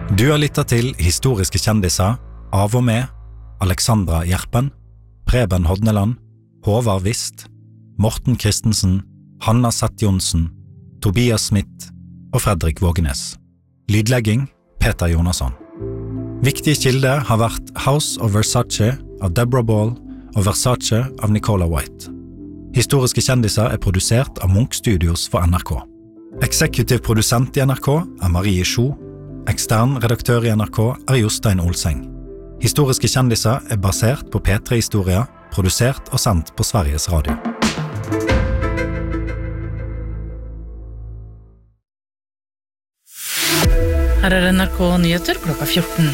Du har lyttet til Historiske kjendiser av og med Alexandra Gjerpen, Preben Hodneland, Håvard Vist, Morten Kristensen, Hanna Sett Jonsen, Tobias Smith og Fredrik Vågenes. Lydlegging Peter Jonasson. Viktige kilder har vært House of Versace av Deborah Ball og Versace av Nicola White. Historiske kjendiser er produsert av Munch Studios for NRK. Eksekutiv produsent i NRK er Marie Scho. Ekstern redaktør i NRK er Jostein Olseng. Historiske kjendiser er basert på P3-historier, produsert og sendt på Sveriges Radio. Her er NRK Nyheter klokka 14.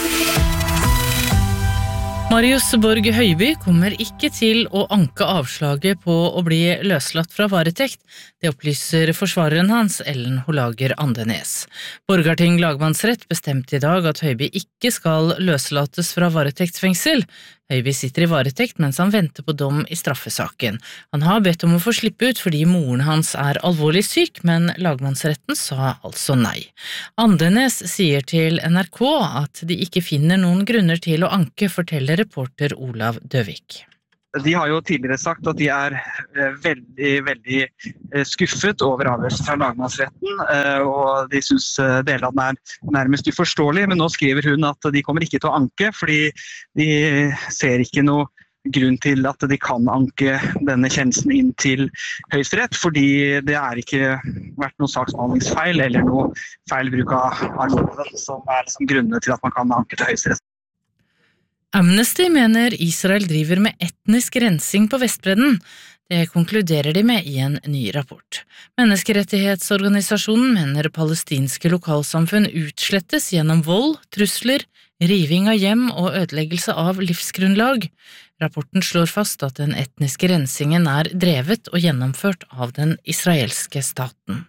Marius Borg Høiby kommer ikke til å anke avslaget på å bli løslatt fra varetekt. Det opplyser forsvareren hans, Ellen Holager Andenes. Borgarting lagmannsrett bestemte i dag at Høiby ikke skal løslates fra varetektsfengsel. Høiby sitter i varetekt mens han venter på dom i straffesaken. Han har bedt om å få slippe ut fordi moren hans er alvorlig syk, men lagmannsretten sa altså nei. Andenes sier til NRK at de ikke finner noen grunner til å anke, forteller reporter Olav Døvik. De har jo tidligere sagt at de er veldig skuffet over avgjørelsen fra lagmannsretten, og de synes deler av den er nærmest uforståelig, men nå skriver hun at de kommer ikke til å anke, fordi de ser ikke noe grunn til at de kan anke denne kjennelsen inn til Høyesterett, fordi det er ikke vært noen saksbehandlingsfeil eller noe feil bruk av loven som er grunnene til at man kan anke til Høyesterett. Amnesty mener Israel driver med etnisk rensing på Vestbredden. Det konkluderer de med i en ny rapport. Menneskerettighetsorganisasjonen mener palestinske lokalsamfunn utslettes gjennom vold, trusler, riving av hjem og ødeleggelse av livsgrunnlag. Rapporten slår fast at den etniske rensingen er drevet og gjennomført av den israelske staten.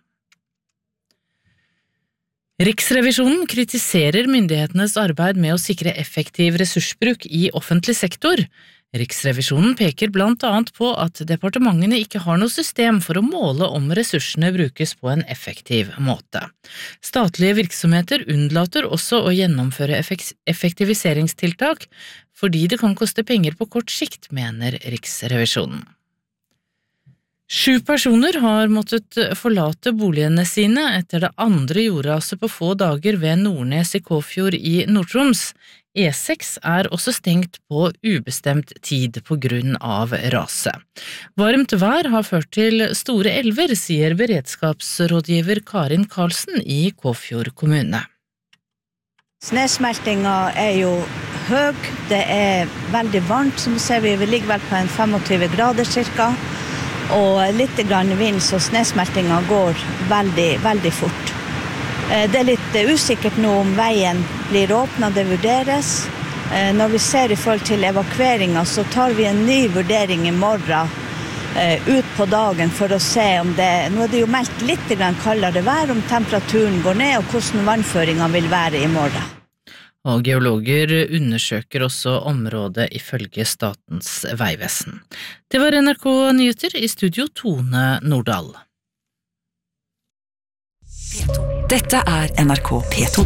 Riksrevisjonen kritiserer myndighetenes arbeid med å sikre effektiv ressursbruk i offentlig sektor. Riksrevisjonen peker blant annet på at departementene ikke har noe system for å måle om ressursene brukes på en effektiv måte. Statlige virksomheter unnlater også å gjennomføre effektiviseringstiltak, fordi det kan koste penger på kort sikt, mener Riksrevisjonen. 7 personer har måttet forlate boligene sine etter det andre jordraset på få dager ved Nordnes i Kåfjord i Nord-Troms. E6 er også stengt på ubestemt tid på grunn av raset. Varmt vær har ført til store elver, sier beredskapsrådgiver Karin Karlsen i Kåfjord kommune. Snesmeltinga er jo høy, det er veldig varmt, som du ser, vi ligger vel på en 25 grader cirka. Og litt grann vind, så snesmeltinga går veldig fort. Det er litt usikkert nå om veien blir åpnet, det vurderes. Når vi ser i forhold til evakueringen, så tar vi en ny vurdering i morgen ut på dagen for å se om det... Nå er det jo meldt litt kaldere vær, om temperaturen går ned, og hvordan vannføringen vil være i morgen. Og geologer undersøker også området ifølge Statens vegvesen. Det var NRK Nyheter, i studio Tone Nordahl. Dette er NRK P2.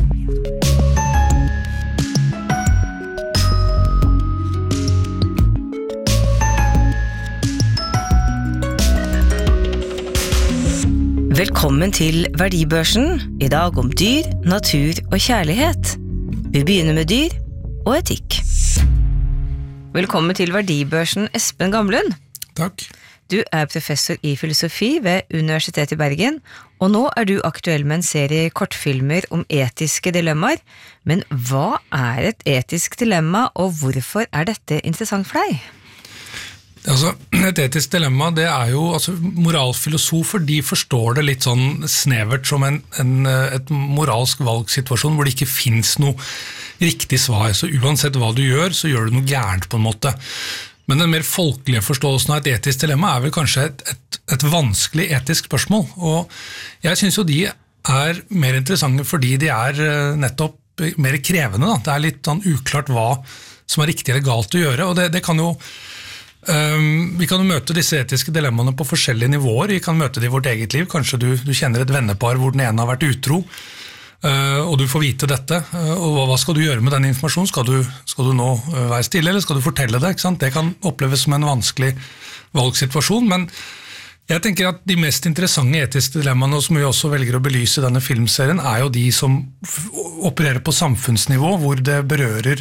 Velkommen til Verdibørsen, i dag om dyr, natur og kjærlighet. Vi begynner med dyr og etikk. Velkommen til Verdibørsen, Espen Gamlund. Takk. Du er professor i filosofi ved Universitetet i Bergen, og nå er du aktuell med en serie kortfilmer om etiske dilemmaer. Men hva er et etisk dilemma, og hvorfor er dette interessant for deg? Et etisk dilemma, det er jo, moralfilosofer, de forstår det litt sånn snevert som et moralsk valgsituasjon hvor det ikke finnes noe riktig svar. Så uansett hva du gjør, så gjør du noe gærent på en måte. Men den mer folkelige forståelsen av et etisk dilemma er vel kanskje et vanskelig etisk spørsmål. Og jeg synes jo de er mer interessante fordi de er nettopp mer krevende. Da. Det er litt sånn uklart hva som er riktig eller galt å gjøre, og det kan jo vi kan jo møte disse etiske dilemmaene på forskjellige nivåer. Vi kan møte det i vårt eget liv. Kanskje du kjenner et vennepar hvor den ene har vært utro, og du får vite dette, og hva skal du gjøre med den informasjonen? Skal du nå være stille, eller skal du fortelle det? Ikke sant? Det kan oppleves som en vanskelig valgsituasjon, men jeg tenker at de mest interessante etiske dilemmaene, som vi også velger å belyse i denne filmserien, jo de som opererer på samfunnsnivå, hvor det berører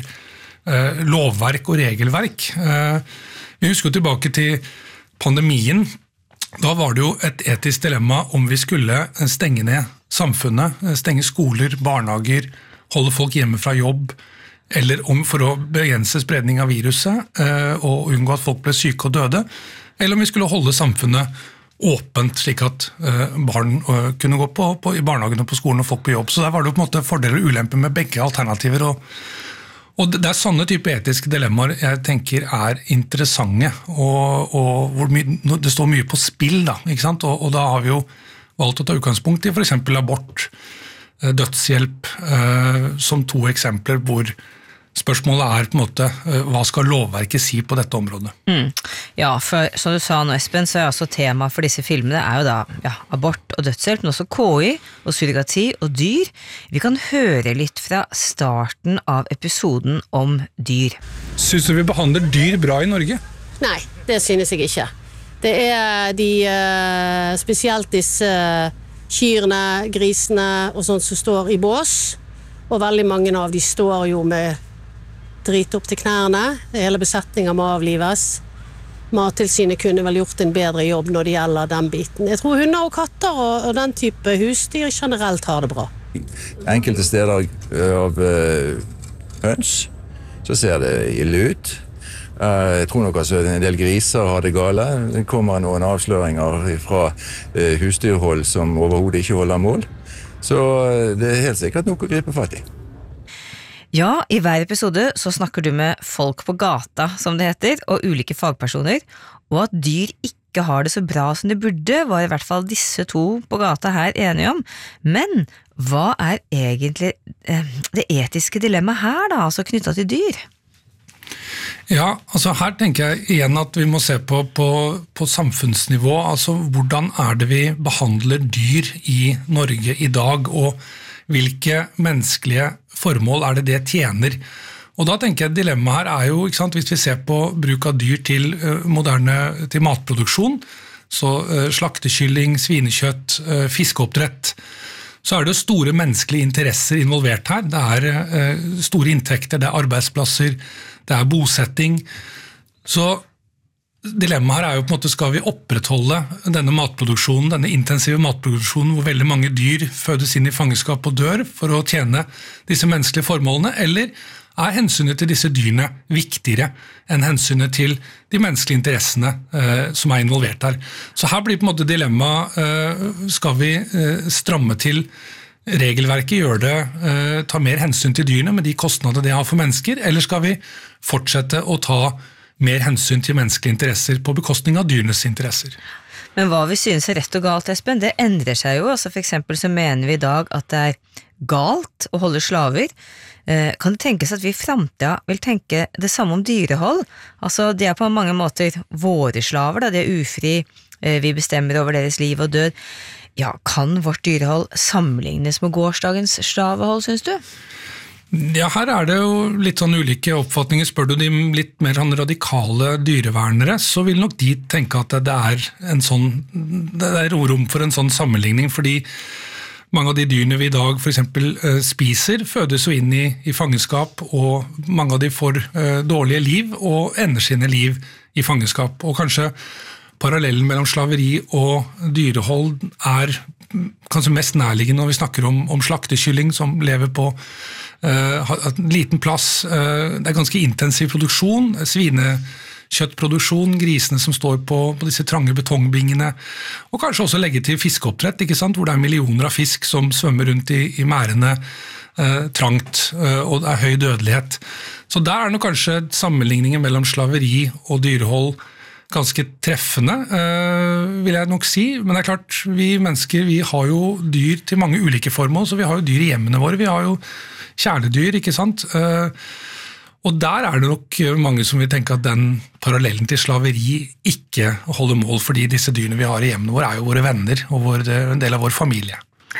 lovverk og regelverk. Vi husker tilbake til pandemien. Da var det jo et etisk dilemma om vi skulle stenge ned samfunnet, stenge skoler, barnehager, holde folk hjemme fra jobb, eller for å begrense spredning av viruset og unngå at folk ble syke og døde, eller om vi skulle holde samfunnet åpent, slik at barn kunne gå i barnehagen og på skolen og folk på jobb. Så der var det på en måte fordeler og ulemper med begge alternativer, og det sånne type etiske dilemmaer jeg tenker interessante, og hvor det står mye på spill, da, ikke sant? Og da har vi jo valgt å ta utgangspunkt i for eksempel abort, dødshjelp, som to eksempler hvor spørsmålet på en måte, hva skal lovverket si på dette området? Ja, for som du sa nå, Espen, så altså tema for disse filmene jo da abort og dødshjelp, men også KI og surrogati og dyr. Vi kan høre litt fra starten av episoden om dyr. Synes du vi behandler dyr bra i Norge? Nei, det synes jeg ikke. Det de, spesielt disse kyrne, grisene og sånt som står i bås, og veldig mange av de står jo med drit opp til knærne. Hele besetningen må avlives. Mattilsynet kunne vel gjort en bedre jobb når det gjelder den biten. Jeg tror hunder og katter og den type husdyr generelt har det bra. Enkelte steder av høns så ser det ille ut. Jeg tror nok altså en del griser har det gale. Det kommer noen avsløringer fra husdyrhold som overhodet ikke holder mål. Så det helt sikkert noe å gripe fatt i. Ja, i hver episode så snakker du med folk på gata, som det heter, og ulike fagpersoner, og at dyr ikke har det så bra som de burde, var i hvert fall disse to på gata her enige om. Men hva egentlig det etiske dilemmaet her da, altså knyttet til dyr? Ja, altså her tenker jeg igjen at vi må se på samfunnsnivå, altså hvordan det vi behandler dyr i Norge i dag, og hvilke menneskelige formål det tjener. Og da tenker jeg dilemmaet her jo, ikke sant, hvis vi ser på bruk av dyr til matproduksjon, så slaktekylling, svinekjøtt, fiskeoppdrett, så det store menneskelige interesser involvert her. Det store inntekter, det arbeidsplasser, det bosetting. Så dilemmaet her jo på en måte, skal vi opprettholde denne matproduksjonen, denne intensive matproduksjonen hvor veldig mange dyr fødes inn i fangenskap og dør for å tjene disse menneskelige formålene, eller hensynet til disse dyrene viktigere enn hensynet til de menneskelige interessene som involvert her. Så her blir på en måte dilemmaet, skal vi stramme til regelverket, gjøre det, ta mer hensyn til dyrene med de kostnadene det har for mennesker, eller skal vi fortsette å ta mer hensyn til menneskelige interesser på bekostning av dyrenes interesser? Men hva vi synes rett og galt, Espen, det endrer seg jo. Altså for eksempel så mener vi i dag at det galt å holde slaver. Kan det tenkes at vi i fremtiden vil tenke det samme om dyrehold? Altså de på mange måter våre slaver, da, de ufri, vi bestemmer over deres liv og død. Ja, kan vårt dyrehold sammenlignes med gårsdagens slavehold, synes du? Ja, her det jo litt sånn ulike oppfatninger. Spør du de litt mer radikale dyrevernere, så vil nok de tenke at det rom for en sånn sammenligning, fordi mange av de dyrene vi i dag for eksempel spiser, fødes jo inn i fangenskap, og mange av de får dårlige liv og ender sine liv i fangenskap. Og kanskje parallellen mellom slaveri og dyrehold kanskje mest nærliggende når vi snakker om slaktekylling som lever på en liten plass. Det ganske intensiv produksjon, svinekjøttproduksjon, grisene som står på disse trange betongbingene, og kanskje også legge til fiskeoppdrett, ikke sant? Hvor det millioner av fisk som svømmer rundt i mærene, trangt, og det høy dødelighet. Så der nok kanskje sammenligningen mellom slaveri og dyrehold ganske treffende, vil jeg nok si. Men det klart, vi mennesker vi har jo dyr til mange ulike formål, så vi har jo dyr i hjemmene våre, vi har jo kjæledyr, ikke sant? Og der det nok mange som vil tenke at den parallellen til slaveri ikke holder mål, fordi disse dyrene vi har i hjemmene våre jo våre venner og en del av vår familie.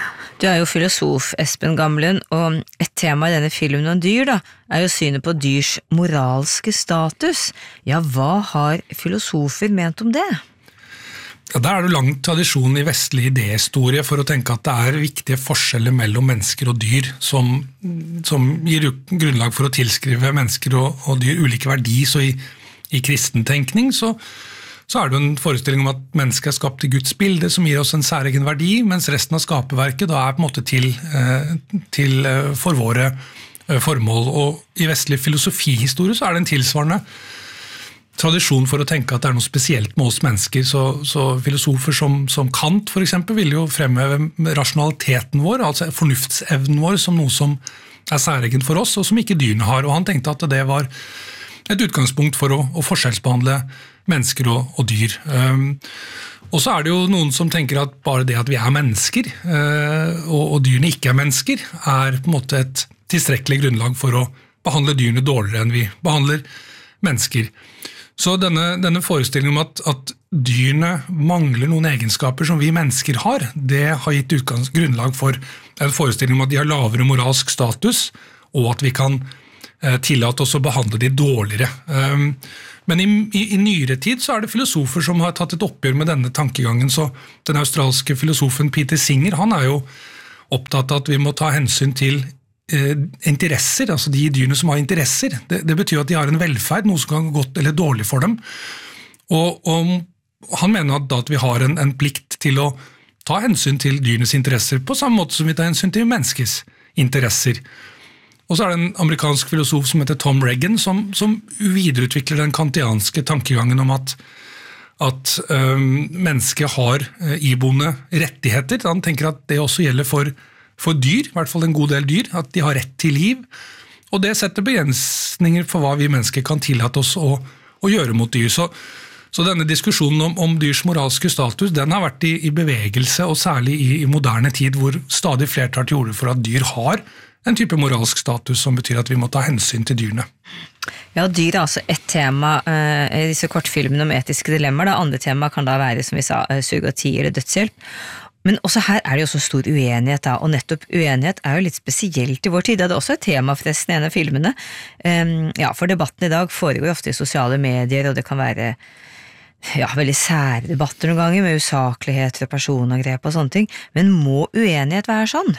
Du jo filosof, Espen Gamlund, og et tema I denne filmen om dyr da, jo synet på dyrs moralske status. Ja, hva har filosofer ment om det? Ja, der det lang tradisjon I vestlig idéhistorie for å tenke at det viktige forskjeller mellom mennesker og dyr som gir grunnlag for å tilskrive mennesker og dyr ulike verdi, så I kristentenkning så det en forestilling om at mennesket skapt I Guds bilde som gir oss en særegen verdi, mens resten av skaperverket da på en måte til for våre formål. Og I vestlig filosofihistorie så det en tilsvarende tradisjon for å tenke at det noe spesielt med oss mennesker, så filosofer som Kant for eksempel vil jo fremheve rasjonaliteten vår, altså fornuftsevnen vår som noe som særegen for oss, og som ikke dyrene har, og han tenkte at det var et utgangspunkt for å forskjellsbehandle mennesker og dyr. Og så det jo noen som tenker at bare det at vi mennesker, og dyrene ikke mennesker, på en måte et tilstrekkelig grunnlag for å behandle dyrene dårligere enn vi behandler mennesker. Så denne forestillingen om at dyrene mangler noen egenskaper som vi mennesker har, det har gitt grunnlag for en forestilling om at de har lavere moralsk status, og at vi kan tillate oss å behandle de dårligere. Men I nyere tid så det filosofer som har tatt et oppgjør med denne tankegangen, så den australske filosofen Peter Singer, han jo opptatt av at vi må ta hensyn til interesser, altså de dyrene som har interesser. Det betyr at de har en velferd, noe som kan gå godt eller dårlig for dem. Og han mener at vi har en plikt til å ta hensyn til dyrenes interesser, på samme måte som vi tar hensyn til menneskets interesser. Og så det en amerikansk filosof som heter Tom Regan, som videreutvikler den kantianske tankegangen om at mennesket har iboende rettigheter. Han tenker at det også gjelder for dyr, I hvert fall en god del dyr, at de har rett til liv. Og det setter begrensninger for hva vi mennesker kan tillate oss å gjøre mot dyr. Så denne diskusjonen om dyrs moralske status, den har vært I bevegelse, og særlig I moderne tid, hvor stadig flere tar til orde for at dyr har en type moralsk status som betyr at vi må ta hensyn til dyrene. Ja, dyr altså et tema I disse kortfilmene om etiske dilemmaer. Det andre tema kan da være, som vi sa, surrogati eller dødshjelp. Men også her det jo også stor uenighet da, og nettopp uenighet jo litt spesielt I vår tid. Det også et tema forresten I en av filmene. Ja, for debatten I dag foregår ofte I sosiale medier, og det kan være veldig sære debatter noen ganger med usakligheter og personangrep og sånne ting. Men må uenighet være sånn?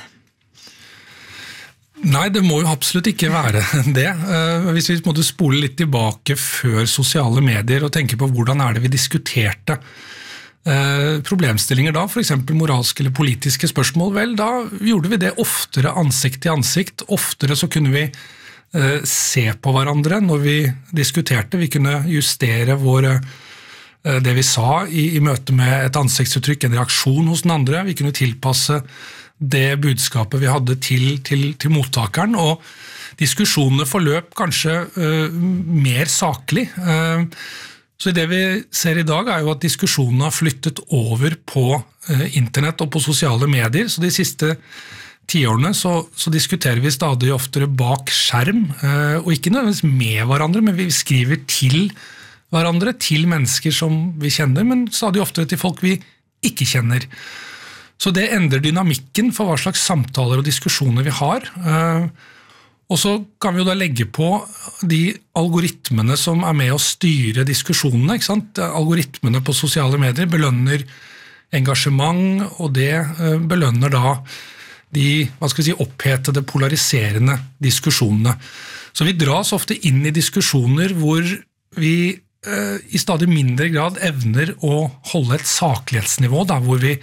Nei, det må jo absolutt ikke være det. Hvis vi måtte spole litt tilbake før sosiale medier og tenke på hvordan det vi diskuterte problemstillinger da, for eksempel moralske eller politiske spørsmål, vel, da gjorde vi det oftere ansikt til ansikt. Oftere så kunne vi se på hverandre når vi diskuterte. Vi kunne justere det vi sa I møte med et ansiktsuttrykk, en reaksjon hos den andre. Vi kunne tilpasse det budskapet vi hadde til mottakeren, og diskusjonene forløp kanskje mer saklig. Så det vi ser I dag jo at diskusjonene har flyttet over på internett og på sosiale medier, så de siste 10 årene så diskuterer vi stadig oftere bak skjerm, og ikke nødvendigvis med hverandre, men vi skriver til hverandre, til mennesker som vi kjenner, men stadig oftere til folk vi ikke kjenner. Så det endrer dynamikken for hva slags samtaler og diskusjoner vi har. Og så kan vi jo da legge på de algoritmene som med å styre diskusjonene, ikke sant? Algoritmene på sosiale medier belønner engasjement, og det belønner da de, opphetede, polariserende diskusjonene. Så vi dras ofte inn I diskusjoner hvor vi I stadig mindre grad evner å holde et saklighetsnivå, da, hvor vi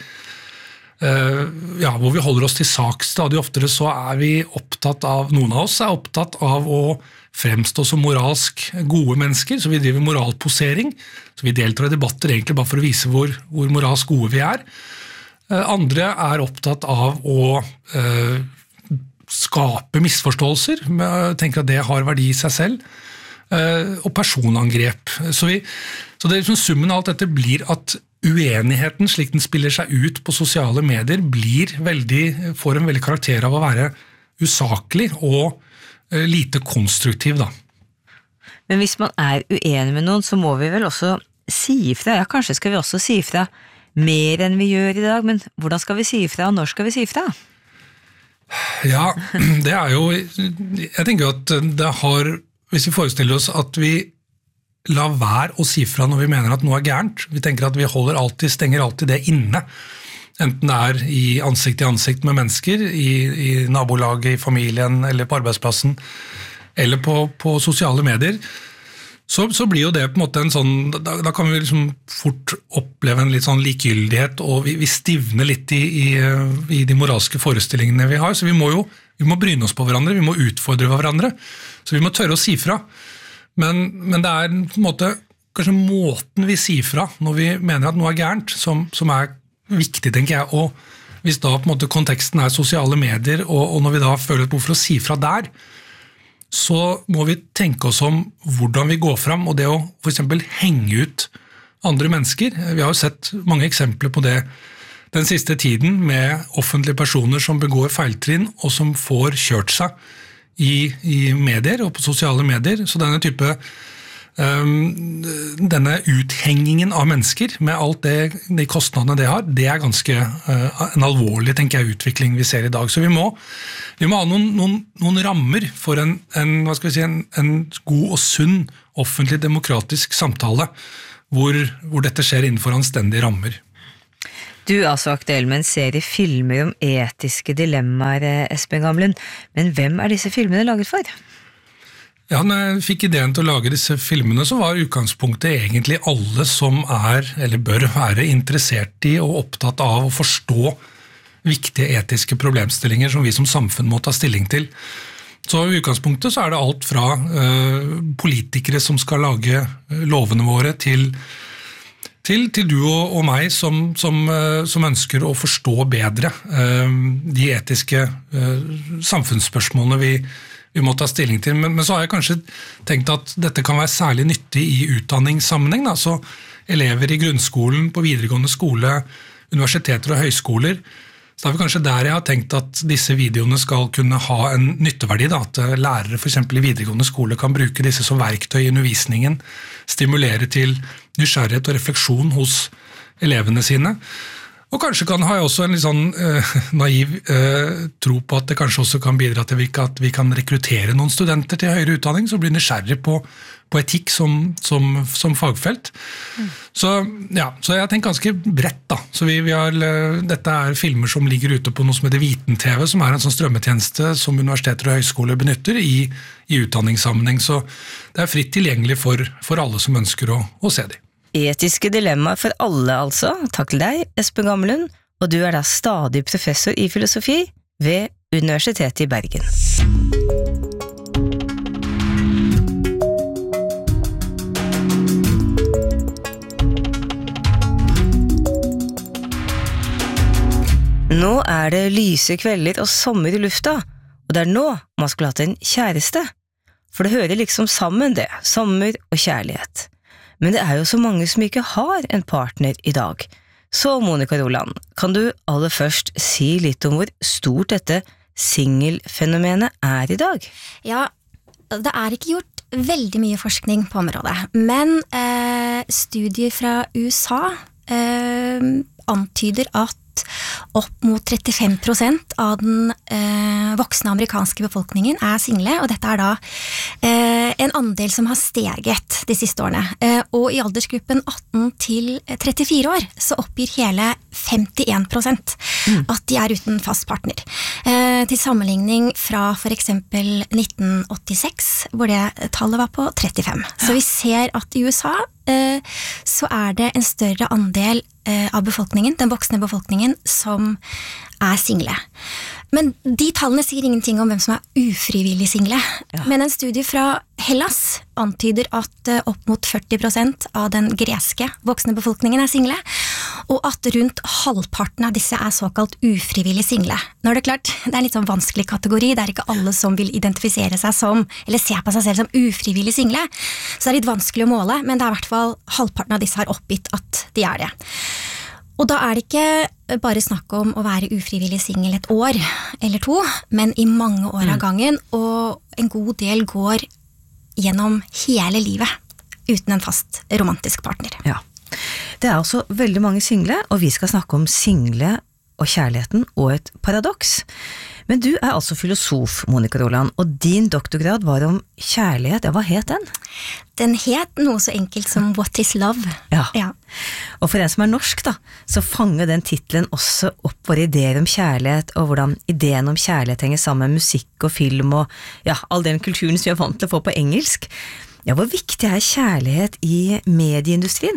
holder oss til sak stadig oftere, så vi opptatt av, noen av oss opptatt av å fremstå som moralsk gode mennesker, så vi driver moralposering, så vi deltar I debatter egentlig bare for å vise hvor moralsk gode vi Andre opptatt av å skape misforståelser, tenker at det har verdi I seg selv, og personangrep. Så det summen av alt dette blir at uenigheten, slik den spiller seg ut på sosiale medier, får en veldig karakter av å være usaklig og lite konstruktiv, da. Men hvis man uenig med noen, så må vi vel også si ifra. Ja, kanskje skal vi også si ifra mer enn vi gjør I dag, men hvordan skal vi si ifra, og når skal vi si ifra? Ja, det jo, jeg tenker jo at det har, hvis vi forestiller oss at vi lar være å si fra når vi mener at noe gærent, vi tenker at vi stenger alltid det inne, enten det i ansikt med mennesker, i nabolaget, i familien, eller på arbeidsplassen, eller på sosiale medier, så blir jo det på en måte en sånn, da kan vi liksom fort oppleve en litt sånn likegyldighet, og vi stivner litt i de moralske forestillingene vi har, så vi må bryne oss på hverandre, vi må utfordre hverandre, så vi må tørre å si fra. Men det på en måte, kanskje måten vi sier fra når vi mener at noe gærent, som viktig, tenker jeg, og hvis da på en måte konteksten sosiale medier, og når vi da føler et behov for å si fra der, så må vi tenke oss om hvordan vi går fram, og det å for eksempel henge ut andre mennesker. Vi har jo sett mange eksempler på det den siste tiden med offentlige personer som begår feiltrinn, og som får kjørt seg i medier og på sosiale medier. Så denne uthengingen av mennesker, med alt de kostnadene det har, det ganske en alvorlig, tenker jeg, utvikling vi ser i dag. Så vi må ha noen rammer for en god og sunn offentlig demokratisk samtale, hvor dette skjer innenfor anstendige rammer. Du så aktuell med en serie filmer om etiske dilemmaer, Espen Gamlund, men hvem disse filmene laget for? Ja, når jeg fikk ideen til å lage disse filmene, så var utgangspunktet egentlig alle som eller bør være interessert i og opptatt av å forstå viktige etiske problemstillinger som vi som samfunn må ta stilling til. Så i utgangspunktet så det alt fra politikere som skal lage lovene våre, til du og meg som ønsker å forstå bedre de etiske samfunnsspørsmålene vi må ta stilling til, men så har jeg kanskje tenkt at dette kan være særlig nyttig i utdanningssammenheng, så elever i grunnskolen, på videregående skole, universiteter og høyskoler, så det kanskje der jeg har tenkt at disse videoene skal kunne ha en nytteverdi, at lærere for eksempel i videregående skole kan bruke disse som verktøy i undervisningen, stimulere til nysgjerrighet og refleksjon hos elevene sine. Og kanskje kan ha også en litt sånn naiv tro på at det kanskje også kan bidra til at vi kan rekruttere noen studenter til høyere utdanning, som blir nysgjerrig på etikk som fagfelt. Så jeg tenker ganske bredt da. Så dette filmer som ligger ute på noe som heter Viten-TV, som en sånn strømmetjeneste som universiteter og høyskoler benytter i utdanningssammenheng. Så det fritt tilgjengelig for alle som ønsker å se dem. Etiske dilemmaer for alle, altså. Takk til deg, Espen Gamlund, og du da stadig professor i filosofi ved Universitetet i Bergen. Nå det lyse kvelder og sommer i lufta, og det nå man skulle hatt en kjæreste. For det hører liksom sammen det, sommer og kjærlighet. Men det jo så mange som ikke har en partner i dag. Så Monica Roland, kan du aller først si litt om hvor stort dette singelfenomenet i dag? Ja, det ikke gjort veldig mye forskning på området, men studier fra USA antyder at opp mot 35% av den voksne amerikanske befolkningen single, og dette da en andel som har steget de siste årene. Og i aldersgruppen 18 til 34 år så oppgir hele 51% at de uten fast partner. Til sammenligning fra for eksempel 1986, hvor det tallet var på 35. Så vi ser at i USA så det en større andel av befolkningen, den voksne befolkningen, som single. Men de tallene sier ingenting om hvem som ufrivillig single. Ja. Men en studie fra Hellas antyder at opp mot 40% av den greske voksne befolkningen single, og at rundt halvparten av disse såkalt ufrivillig single. Nå det klart, det en litt sånn vanskelig kategori, det ikke alle som vil identifisere seg som, eller se på seg selv som ufrivillig single, så det litt vanskelig å måle, men det I hvert fall halvparten av disse har oppgitt at de det. Og da det ikke bare snakk om å være ufrivillig single et år eller to, men I mange år av gangen, og en god del går gjennom hele livet uten en fast romantisk partner. Ja. Det altså veldig mange single, og vi skal snakke om single og kjærligheten og et paradoks. Men du altså filosof, Monica Roland, og din doktorgrad var om kjærlighet. Ja, hva het den? Den het noe så enkelt som What is Love? Ja. Og for en som norsk da, så fanger den titlen også opp våre ideer om kjærlighet, og hvordan ideen om kjærlighet henger sammen med musikk og film, og all den kulturen som vi vant til å få på engelsk. Ja, hvor viktig kjærlighet i medieindustrien?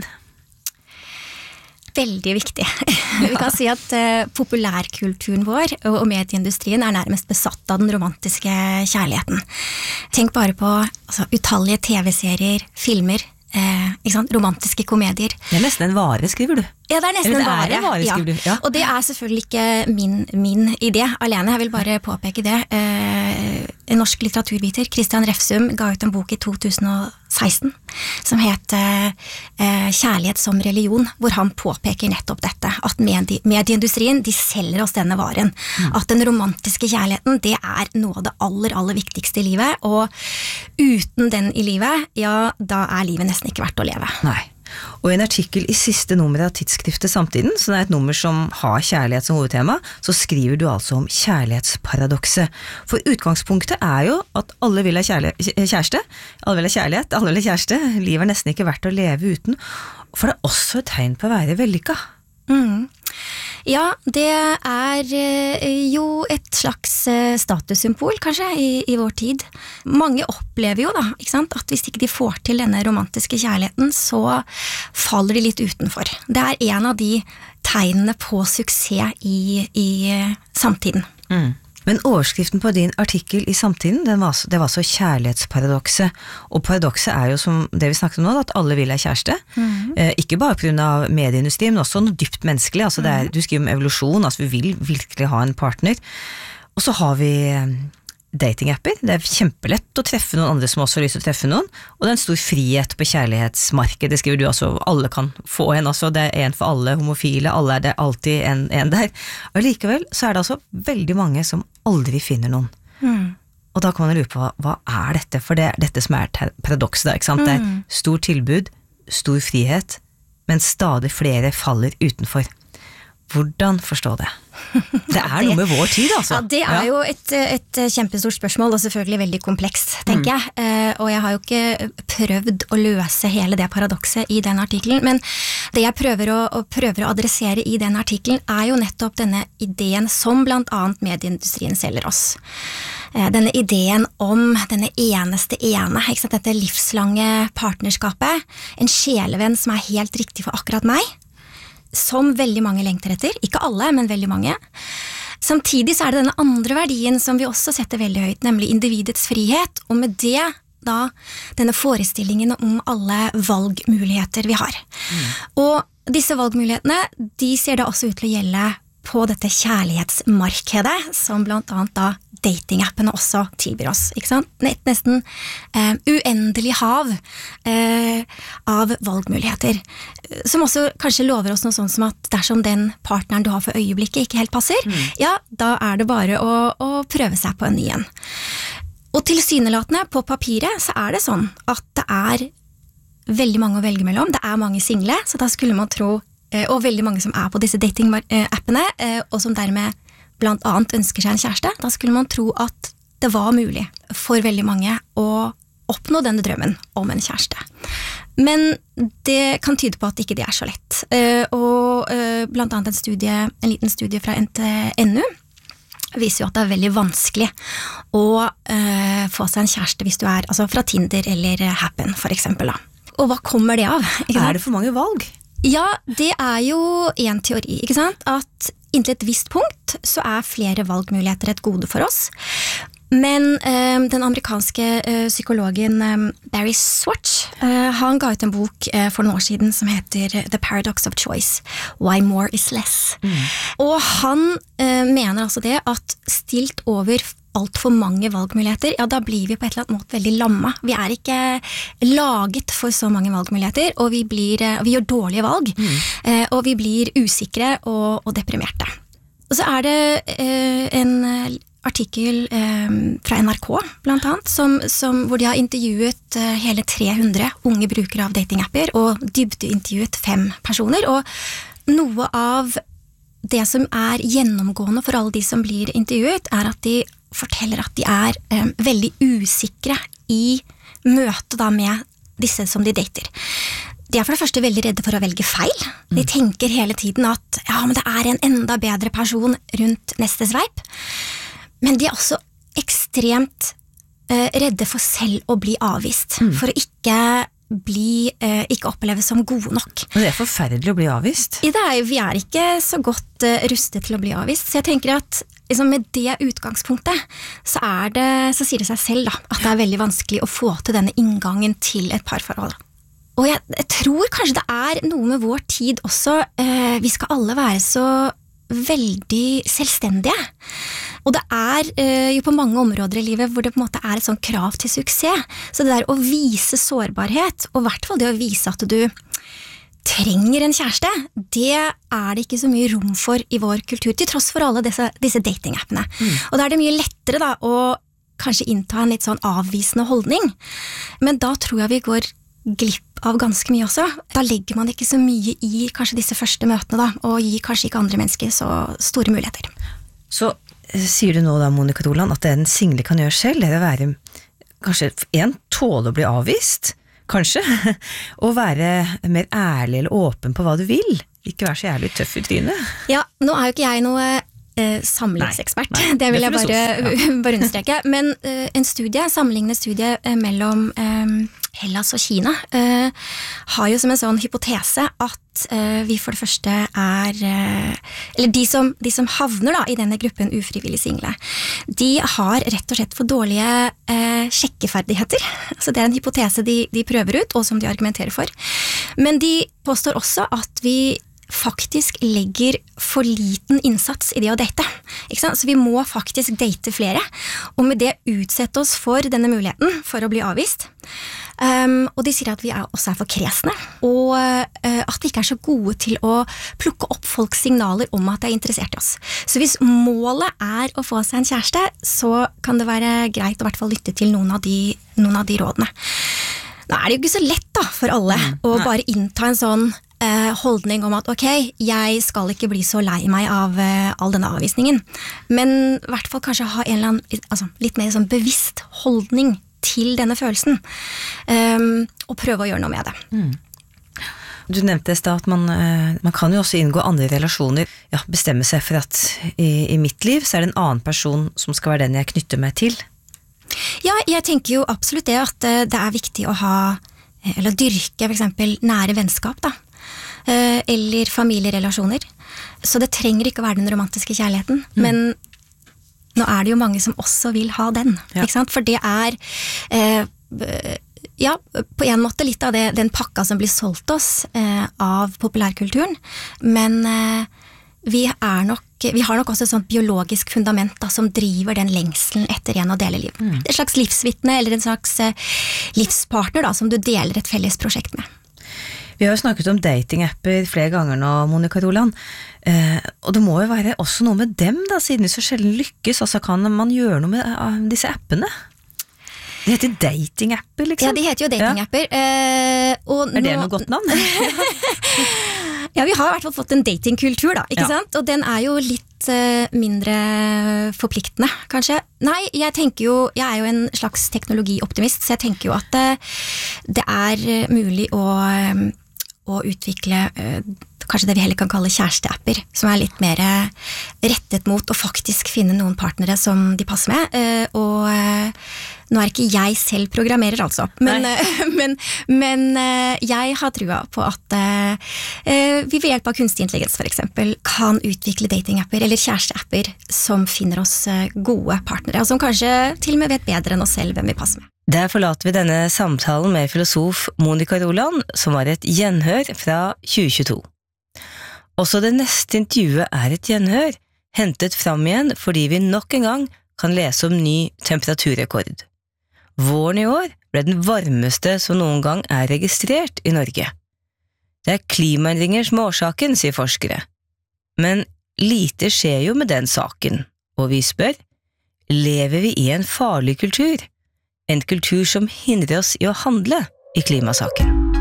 Veldig viktig. Vi kan si at populærkulturen vår og medieindustrien nærmest besatt av den romantiske kjærligheten. Tenk bare på utallige TV-serier, filmer, romantiske komedier. Det nesten en vare, skriver du. Ja, det nesten en vare, skriver du. Ja. Og det selvfølgelig ikke min idé alene, jeg vil bare påpeke det. En norsk litteraturviter, Christian Refsum, ga ut en bok i 2016 som het Kjærlighet som religion, hvor han påpeker nettopp dette, at medieindustrien, de selger oss denne varen. At den romantiske kjærligheten, det noe av det aller viktigste i livet, og uten den i livet, da livet nesten ikke verdt å leve. Nei. Og i en artikkel i siste nummer av tidsskriftet Samtiden, som et nummer som har kjærlighet som hovedtema, så skriver du altså om kjærlighetsparadokset. For utgangspunktet jo at alle vil ha kjæreste, alle vil ha kjærlighet, alle vil ha kjæreste, livet nesten ikke verdt å leve uten, for det også et tegn på å være vellykket. Ja, det jo et slags statussymbol, kanskje, i vår tid. Mange opplever jo da, ikke sant, at hvis ikke de får til denne romantiske kjærligheten, så faller de litt utenfor. Det en av de tegnene på suksess i samtiden. Men overskriften på din artikkel i Samtiden, det var så kjærlighetsparadokset, og paradokset jo som det vi snakket om nå, at alle vil ha kjæreste, ikke bare på grunn av medieindustrien, men også noe dypt menneskelig, altså du skriver om evolusjon, altså vi vil virkelig ha en partner, og så har vi datingapper, det kjempelett å treffe noen andre som også har lyst til å treffe noen, og det en stor frihet på kjærlighetsmarkedet, det skriver du, altså alle kan få en, altså det en for alle homofile, alle det alltid en der, og likevel så det altså veldig mange som aldri finner noen. Og da kan man lure på, hva dette? For det dette som paradokset da, ikke sant? Det stor tilbud, stor frihet, men stadig flere faller utenfor. Hvordan forstå det? Det noe med vår tid, altså. Ja, det jo et kjempestort spørsmål, og selvfølgelig veldig komplekst, tenker jeg. Og jeg har jo ikke prøvd å løse hele det paradokset i den artikkelen, men det jeg prøver å adressere i den artikkelen jo nettopp denne ideen som blant annet medieindustrien selger oss. Denne ideen om denne eneste ene, ikke sant? Dette livslange partnerskapet, en sjelevenn som helt riktig for akkurat meg, som veldig mange lengter etter, ikke alle, men veldig mange. Samtidig så det denne andre verdien som vi også setter veldig høyt, nemlig individets frihet, og med det da denne forestillingen om alle valgmuligheter vi har. Og disse valgmulighetene, de ser da også ut til å gjelde på dette kjærlighetsmarkedet, som blant annet da datingappene også tilbyr oss, ikke sant? Nesten uendelig hav av valgmuligheter, som også kanskje lover oss noe sånt som at dersom den partneren du har for øyeblikket ikke helt passer, da det bare å prøve seg på en ny en. Og tilsynelatende på papiret så det sånn at det veldig mange å velge mellom, det mange single, så da skulle man tro, og veldig mange som på disse dating-appene, og som dermed blant annet ønsker seg en kjæreste, da skulle man tro at det var mulig for veldig mange å oppnå denne drømmen om en kjæreste. Men det kan tyde på at ikke det så lett. Og blant annet en liten studie fra NTNU viser jo at det veldig vanskelig å få seg en kjæreste hvis du altså fra Tinder eller Happen, for eksempel. Da. Og hva kommer det av? Det for mange valg? Ja, det jo en teori, ikke sant? At inntil et visst punkt så flere valgmuligheter et gode for oss. Men den amerikanske psykologen Barry Schwartz, han ga ut en bok for noen år siden som heter The Paradox of Choice, Why More is Less. Og han mener altså det at stilt over alt for mange valgmuligheter, da blir vi på et eller annet måte veldig lamma. Vi ikke laget for så mange valgmuligheter, og vi gjør dårlige valg, og vi blir usikre og deprimerte. Og så det en artikkel fra NRK, blant annet, hvor de har intervjuet hele 300 unge brukere av datingapper, og dybdeintervjuet 5 personer, og noe av det som gjennomgående for alle de som blir intervjuet, at de forteller at de veldig usikre i møte da med disse som de dater. De for det første veldig redde for å velge feil. De tenker hele tiden at men det en enda bedre person rundt neste sveip. Men de også ekstremt redde for selv å bli avvist, for å ikke oppleves som gode nok. Men det forferdelig å bli avvist? Vi ikke så godt rustet til å bli avvist, så jeg tenker at liksom med det utgangspunktet så sier det seg selv da, at det veldig vanskelig å få til denne inngangen til et parforhold. Og jeg tror kanskje det noe med vår tid også, vi skal alle være så veldig selvstendige. Og det jo på mange områder i livet hvor det på en måte et sånn krav til suksess. Så det å vise sårbarhet, og i hvert fall det å vise at du trenger en kjæreste, det det ikke så mye rom for i vår kultur, til tross for alle disse datingappene. Og da det mye lettere da, å kanskje innta en litt sånn avvisende holdning. Men da tror jeg vi går glipp av ganske mye også. Da legger man ikke så mye i kanskje disse første møtene da, og gir kanskje ikke andre mennesker så store muligheter. Så sier du nå da, Monica Roland, at det en single kan gjøre selv, å være kanskje tåle å bli avvist, kanskje, og være mer ærlig eller åpen på hva du vil, ikke være så jævlig tøff i trynet. Ja, nå jo ikke jeg noe samlivsekspert, det vil jeg bare understreke, men en sammenlignende studie mellom Hellas og Kina har jo som en sånn hypotese at vi for det første eller de som havner da i denne gruppen ufrivillig single, de har rett og slett for dårlige sjekkeferdigheter. Så det en hypotese de prøver ut, og som de argumenterer for. Men de påstår også at vi faktisk legger for liten innsats i det å date. Ikke sant? Så vi må faktisk date flere, og med det utsette oss for denne muligheten for å bli avvist. Og de sier at vi også for kresne, og at vi ikke så gode til å plukke opp folks signaler om at de interessert i oss. Så hvis målet å få seg en kjæreste, så kan det være greit å i hvert fall lytte til noen av de rådene. Nå det jo ikke så lett da, for alle å bare innta en sånn holdning om at ok, jeg skal ikke bli så lei meg av all denne avvisningen, men i hvert fall kanskje ha en eller annen litt mer sånn bevisst holdning til denne følelsen, og prøve å gjøre noe med det. Du nevnte at man kan jo også inngå andre relasjoner, bestemme seg for at i mitt liv så det en annen person som skal være den jeg knytter meg til. Ja, jeg tenker jo absolutt det at det viktig å ha, eller dyrke for eksempel nære vennskap da, eller familierelasjoner. Så det trenger ikke å være den romantiske kjærligheten, men nå det jo mange som også vil ha den, ikke sant? For det på en måte litt av den pakka som blir solgt oss av populærkulturen, men vi har nok også et sånt biologisk fundament da, som driver den lengselen etter en å dele liv. Et slags livsvitne eller en slags livspartner da, som du deler et felles prosjekt med. Vi har jo snakket om datingapper flere ganger nå, Monica Roland, og det må jo være også noe med dem da, siden de så sjelden lykkes, altså kan man gjøre noe med disse appene? Det heter datingapper, liksom? Ja, de heter jo datingapper. Og det noe godt navn? Ja, vi har i hvert fall fått en datingkultur da, ikke sant? Og den jo litt mindre forpliktende, kanskje. Nei, jeg jo en slags teknologioptimist, så jeg tenker jo at det mulig å utvikle kanskje det vi heller kan kalle kjæresteapper, som litt mer rettet mot å faktisk finne noen partnere som de passer med, og nå ikke jeg selv programmerer altså, men jeg har trua på at vi ved hjelp av kunstig intelligens for eksempel kan utvikle datingapper eller kjæresteapper som finner oss gode partnere, og som kanskje til og med vet bedre enn oss selv hvem vi passer med. Der forlater vi denne samtalen med filosof Monica Roland, som var et gjenhør fra 2022. Også det neste intervjuet et gjenhør, hentet fram igjen fordi vi nok en gang kan lese om ny temperaturrekord. Våren i år ble den varmeste som noen gang registrert i Norge. Det klimaendringer som årsaken, sier forskere. Men lite skjer jo med den saken, og vi spør, lever vi i en farlig kultur? En kultur som hindrer oss i å handle i klimasaken.